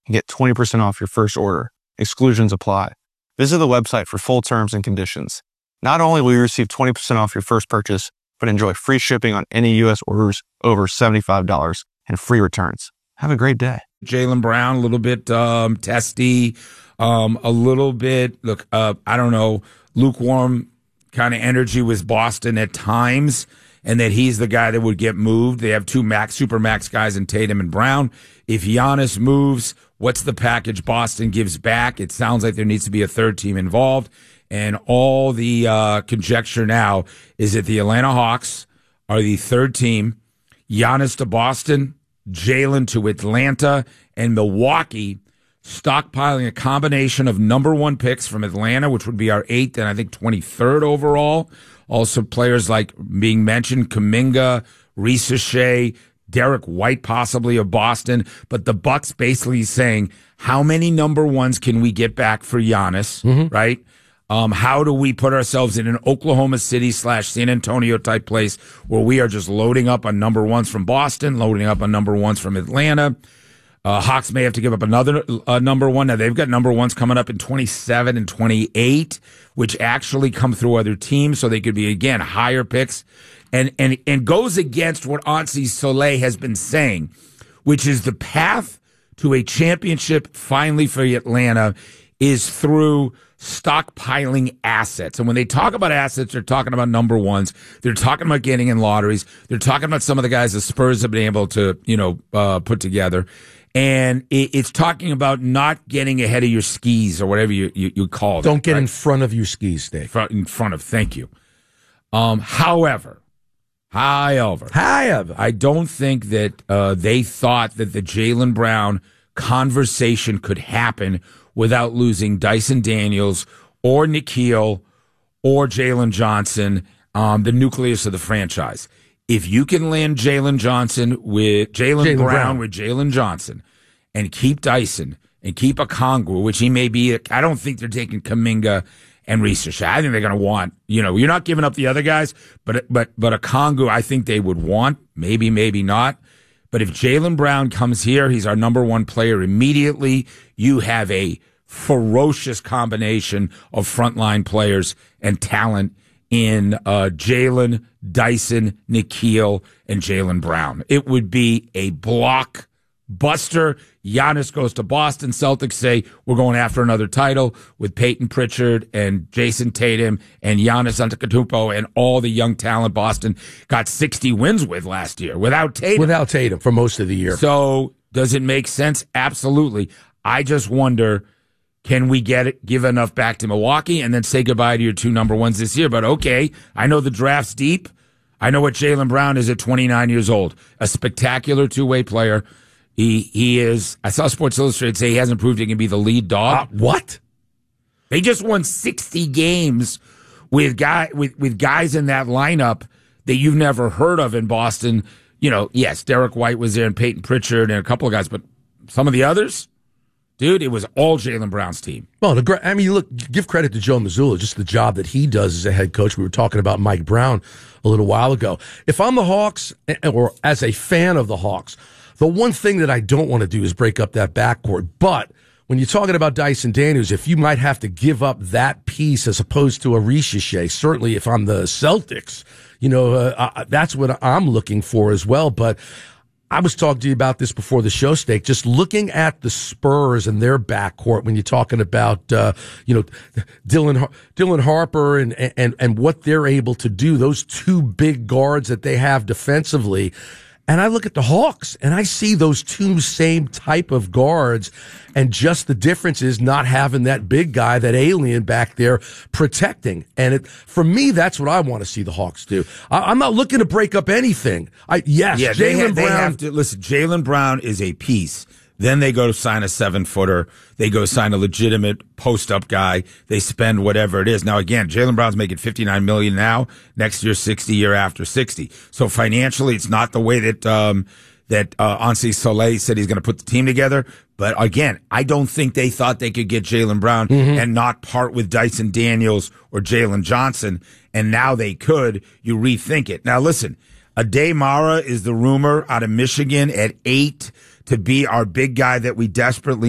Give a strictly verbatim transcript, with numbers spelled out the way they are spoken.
and get twenty percent off your first order. Exclusions apply. Visit the website for full terms and conditions. Not only will you receive twenty percent off your first purchase, but enjoy free shipping on any U S orders over seventy-five dollars and free returns. Have a great day. Jaylen Brown, a little bit um, testy, um, a little bit, look, uh, I don't know, lukewarm kind of energy with Boston at times, and that he's the guy that would get moved. They have two max, super max guys in Tatum and Brown. If Giannis moves, what's the package Boston gives back? It sounds like there needs to be a third team involved. And all the uh, conjecture now is that the Atlanta Hawks are the third team. Giannis to Boston, Jaylen to Atlanta, and Milwaukee stockpiling a combination of number one picks from Atlanta, which would be our eighth and I think twenty-third overall. Also players like being mentioned, Kuminga, Reese Shea, Derek White possibly of Boston. But the Bucks basically saying, how many number ones can we get back for Giannis, mm-hmm. right? Um, how do we put ourselves in an Oklahoma City slash San Antonio type place where we are just loading up on number ones from Boston, loading up on number ones from Atlanta? Uh, Hawks may have to give up another uh, number one. Now, they've got number ones coming up in twenty-seven and twenty-eight, which actually come through other teams, so they could be, again, higher picks. And and and goes against what Ansi Soleil has been saying, which is the path to a championship finally for Atlanta is through stockpiling assets. And when they talk about assets, they're talking about number ones. They're talking about getting in lotteries. They're talking about some of the guys the Spurs have been able to, you know, uh, put together. And it's talking about not getting ahead of your skis or whatever you, you, you call it. Don't get right? in front of your skis, Dave. In front of, thank you. Um, however, however, however, I don't think that uh, they thought that the Jaylen Brown conversation could happen without losing Dyson Daniels or Nickeil or Jalen Johnson, um, the nucleus of the franchise. If you can land Jalen Johnson with Jaylen Brown, Brown with Jalen Johnson and keep Dyson and keep Okongwu, which he may be, I don't think they're taking Kuminga and Reese Shea. I think they're going to want, you know, you're not giving up the other guys, but but but Okongwu, I think they would want, maybe, maybe not. But if Jaylen Brown comes here, he's our number one player immediately. You have a ferocious combination of frontline players and talent in uh, Jalen, Dyson, Nickeil, and Jaylen Brown. It would be a blockbuster. Giannis goes to Boston. Celtics say, we're going after another title with Peyton Pritchard and Jason Tatum and Giannis Antetokounmpo and all the young talent Boston got sixty wins with last year without Tatum. Without Tatum for most of the year. So does it make sense? Absolutely. I just wonder, can we get it, give enough back to Milwaukee and then say goodbye to your two number ones this year? But okay, I know the draft's deep. I know what Jaylen Brown is at twenty-nine years old. A spectacular two-way player. He he is, I saw Sports Illustrated say he hasn't proved he can be the lead dog. Uh, what? They just won sixty games with guy with, with guys in that lineup that you've never heard of in Boston. You know, yes, Derek White was there and Peyton Pritchard and a couple of guys, but some of the others, dude, it was all Jaylen Brown's team. Well, the, I mean, look, give credit to Joe Mazzulla, just the job that he does as a head coach. We were talking about Mike Brown a little while ago. If I'm the Hawks, or as a fan of the Hawks, the one thing that I don't want to do is break up that backcourt. But when you're talking about Dyson Daniels, if you might have to give up that piece as opposed to a Reese Shea, certainly if I'm the Celtics, you know, uh, that's what I'm looking for as well. But I was talking to you about this before the show, Steak, just looking at the Spurs and their backcourt when you're talking about, uh, you know, Dylan, Dylan Harper and, and, and what they're able to do, those two big guards that they have defensively. And I look at the Hawks and I see those two same type of guards, and just the difference is not having that big guy, that alien back there protecting. And it, for me, that's what I want to see the Hawks do. I, I'm not looking to break up anything. I, yes, yeah, Jaylen Brown. They have to, listen, Jaylen Brown is a piece. Then they go to sign a seven-footer. They go sign a legitimate post-up guy. They spend whatever it is. Now, again, Jaylen Brown's making fifty-nine million dollars now. Next year, sixty, year after sixty. So financially, it's not the way that um, that uh, Ansi Soleil said he's going to put the team together. But again, I don't think they thought they could get Jaylen Brown mm-hmm. and not part with Dyson Daniels or Jalen Johnson. And now they could. You rethink it. Now, listen, Ade Mara is the rumor out of Michigan at eight to be our big guy that we desperately